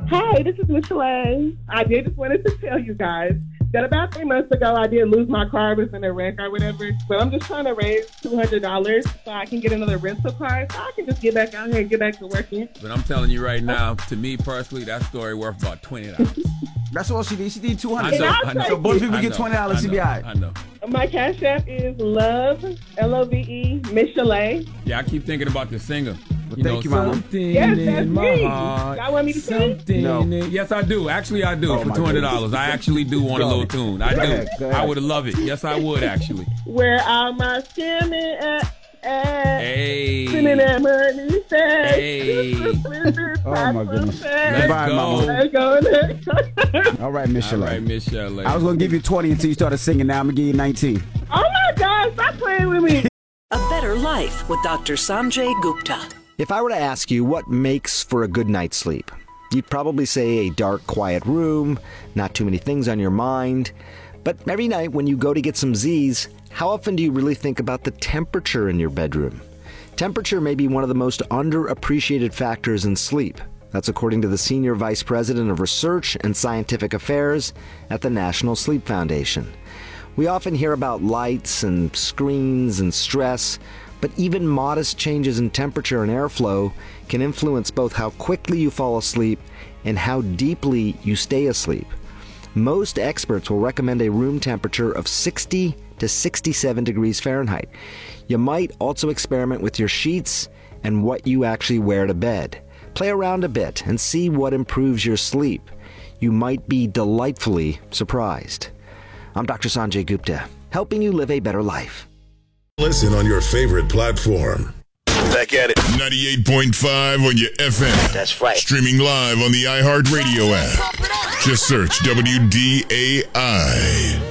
Hi, this is Michelle. I did just wanted to tell you guys that about 3 months ago, I did lose my car. It was in a wreck or whatever. So I'm just trying to raise $200 so I can get another rental car so I can just get back out here and get back to working. But I'm telling you right now, to me personally, that story worth about $20. That's all she did. She did $200. I know. So both people get $20. She be all right. I know. My Cash App is Love, Love, Michelle. Yeah, I keep thinking about the singer. Well, thank you, Mama. Something Yes, that's in my me. heart. Y'all want me to sing? Something No. Yes, I do. Actually, I do. Oh, For my $200. goodness. I actually do want a little tune. I Go do. ahead, go ahead. I would love it. Yes, I would, actually. Where are my swimming at? Hey. Sending that money fast. Hey. Oh, my goodness. Let's Goodbye, go. Mama. Let's go. All right, Michelle. All right, Michelle. I was going to give you 20 until you started singing. Now I'm going to give you 19. Oh my God, stop playing with me. A Better Life with Dr. Sanjay Gupta. If I were to ask you what makes for a good night's sleep, you'd probably say a dark, quiet room, not too many things on your mind. But every night when you go to get some Z's, how often do you really think about the temperature in your bedroom? Temperature may be one of the most underappreciated factors in sleep. That's according to the Senior Vice President of Research and Scientific Affairs at the National Sleep Foundation. We often hear about lights and screens and stress, but even modest changes in temperature and airflow can influence both how quickly you fall asleep and how deeply you stay asleep. Most experts will recommend a room temperature of 60 to 67 degrees Fahrenheit. You might also experiment with your sheets and what you actually wear to bed. Play around a bit and see what improves your sleep. You might be delightfully surprised. I'm Dr. Sanjay Gupta, helping you live a better life. Listen on your favorite platform. Back at it. 98.5 on your FM. That's right. Streaming live on the iHeartRadio app. Just search WDAI.